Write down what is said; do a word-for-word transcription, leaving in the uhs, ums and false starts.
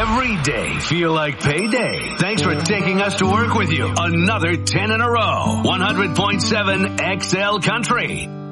every day feel like payday. Thanks for taking us to work with you. Another ten in a row. one hundred point seven X L Country.